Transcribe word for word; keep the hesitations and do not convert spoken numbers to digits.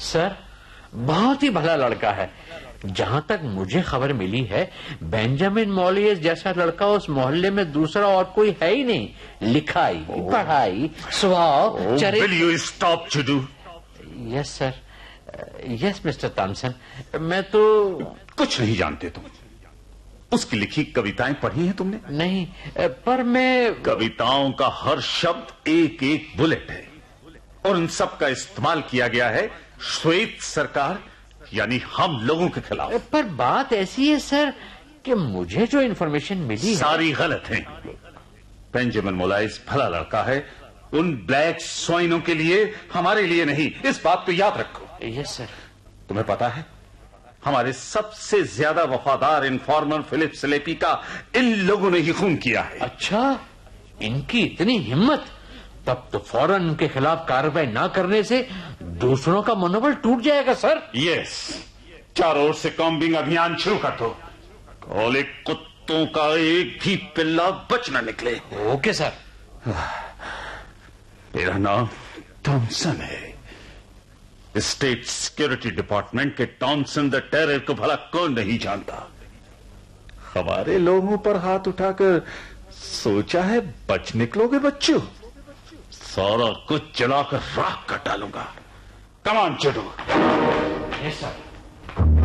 Sir, बहुत ही भला लड़का है। जहां तक मुझे खबर मिली है, बेंजामिन मॉलियस जैसा लड़का उस मोहल्ले में दूसरा और कोई है ही नहीं। लिखाई, पढ़ाई, स्वभाव, चरित्र। Will you stop, जुडू? Yes sir, yes mister Thompson. मैं तो कुछ नहीं जानते तुम। उसकी लिखी कविताएं पढ़ी हैं तुमने? नहीं, पर मैं कविताओं का हर शब्द एक एक बुलेट है और उन सब का इस्तेमाल किया गया है श्वेत सरकार यानी हम लोगों के खिलाफ। पर बात ऐसी है सर कि मुझे जो इन्फॉर्मेशन मिली सारी है... गलत है। बेंजामिन मोलाइस भला लड़का है, उन ब्लैक स्वाइनों के लिए, हमारे लिए नहीं। इस बात को याद रखो। Yes sir. तुम्हें पता है हमारे सबसे ज्यादा वफादार इन्फॉर्मर फिलिप स्लेपी का इन लोगों ने ही खून किया है। अच्छा, इनकी इतनी हिम्मत! तब तो फौरन उनके खिलाफ कार्रवाई ना करने से दूसरों का मनोबल टूट जाएगा सर। यस, चारों ओर से कॉम्बिंग अभियान शुरू कर दो। काले कुत्तों का एक भी पिल्ला बच न निकले। Okay sir. मेरा नाम थॉमसन है। स्टेट सिक्योरिटी डिपार्टमेंट के टॉमसन द टेरर को भला कौन नहीं जानता। हमारे लोगों पर हाथ उठाकर सोचा है बच निकलोगे बच्चों? सारा कुछ जलाकर राख कर डालूंगा। Come on जुडू। Yes sir.